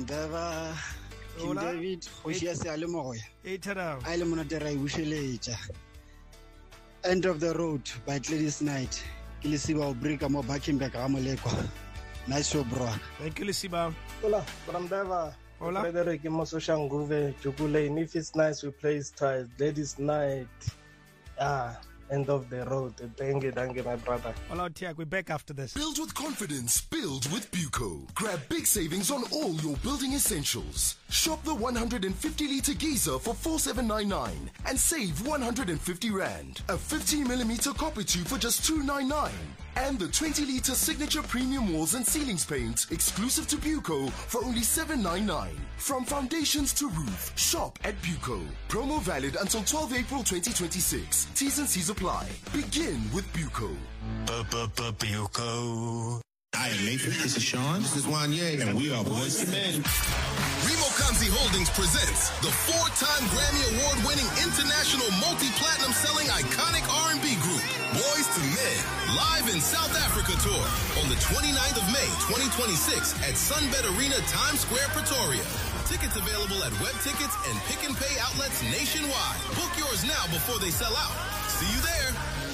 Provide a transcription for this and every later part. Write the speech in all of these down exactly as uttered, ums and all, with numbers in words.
Mdava, King Hola. David, Hoshia Salemoya. Hey, Tadao. I am not a Wisheleja. End of the road by Gladys Night. Kilisiba Brika mo back in back Ramoleko. Nice show, bro. Thank you, Lisiba. Hola, Bramdava. Hola. Frederick Mososhanguve, Jugule. If it's nice, we play it twice. Ladies' night. Ah, end of the road. Thank you, thank you, my brother. Hola, Tiag. We're back after this. Build with confidence, build with Buco. Grab big savings on all your building essentials. Shop the one hundred fifty litre geyser for four thousand seven hundred ninety-nine and save one hundred fifty rand. A fifteen millimeter copper tube for just two hundred ninety-nine. And the twenty litre signature premium walls and ceilings paint exclusive to Buco for only seven hundred ninety-nine. From foundations to roof, shop at Buco. Promo valid until twelfth April twenty twenty-six. T's and C's apply. Begin with Buco. Buco. Hi, I'm Nathan. This is Sean. This is Wanye. And we are Boys to Men. Remo Kanzi Holdings presents the four-time Grammy Award-winning international multi-platinum selling iconic R and B group, Boys to Men, live in South Africa tour on the twenty-ninth of May, twenty twenty-six at Sunbet Arena, Times Square, Pretoria. Tickets available at web tickets and pick and pay outlets nationwide. Book yours now before they sell out. See you there.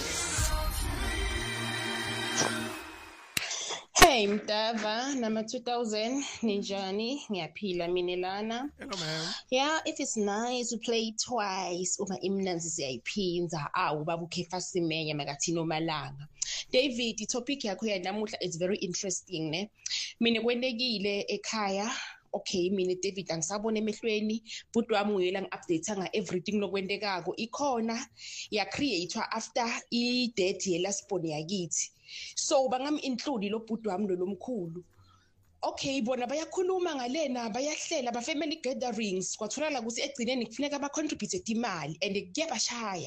Hey Mdava, number two thousand, Ninjani, Niapila Minilana. Hello, ma'am. Yeah, if it's nice, we play it twice. Uma imnanzi siyayiphinza awu baba ukhefa simenya makathino malanga. David, topic yakho ya namuhla is very interesting, ne? Mina kwendekile ekhaya. Okay, mina David angisabona emehlweni, but wami uyela ngi-update nga everything lokwendekako. Ikhona ya creator after I death ye last born yakithi. So bangam include lo bhuti wami lo lomkhulu. Okay, bona bayakhuluma ngalena bayahlela ba family gatherings kwatholakala ukuthi egcineni kufuneka ba contribute imali and kuyabashaya.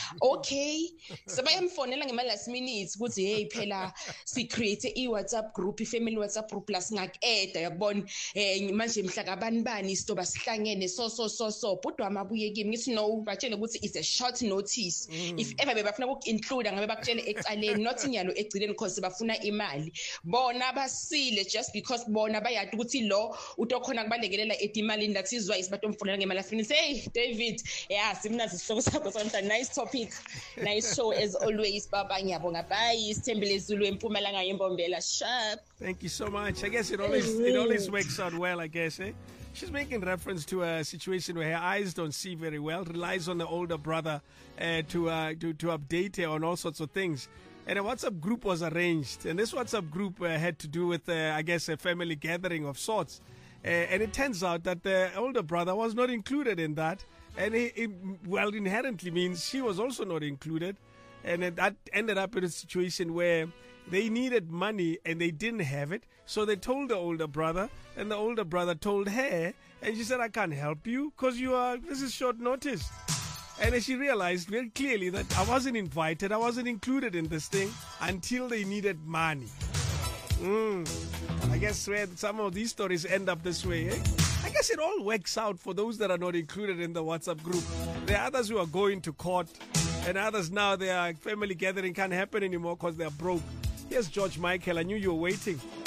Okay, sebayamfonela ngema last minutes ukuthi hey phela si create I WhatsApp group, I family WhatsApp group plus ngak-add yabona eh manje mhla kabani bani sizoba sihlangene so so so so bhuti wami abuye kimi ngithi no batshele ukuthi it's a short notice. If ever bebafuna uku-include ngabe bakutshele ecaleni not nyalo egcineni because bafuna imali. Bona basile just because bona bayati ukuthi lo utokhona kubalekelela etimalini that is why isibatomfonela ngemali afini say David yeah simnazi isihloko sakho sonta nice topic nice show as always baba ngiyabonga bye isithembele Zulu eMpumalanga yeMbombela sharp. Thank you so much. I guess it always it always works out well, I guess, eh? She's making reference to a situation where her eyes don't see very well, relies on the older brother uh, to, uh, to to update her on all sorts of things. And a WhatsApp group was arranged. And this WhatsApp group uh, had to do with, uh, I guess, a family gathering of sorts. Uh, and it turns out that the older brother was not included in that. And it, it, well, inherently means she was also not included. And it, that ended up in a situation where they needed money and they didn't have it. So they told the older brother, and the older brother told her, and she said, I can't help you because you are, this is short notice. And then she realized very clearly that I wasn't invited, I wasn't included in this thing until they needed money. Mm. I guess where some of these stories end up this way, eh? I guess it all works out for those that are not included in the WhatsApp group. There are others who are going to court, and others now their family gathering can't happen anymore because they're broke. Here's George Michael. I knew you were waiting.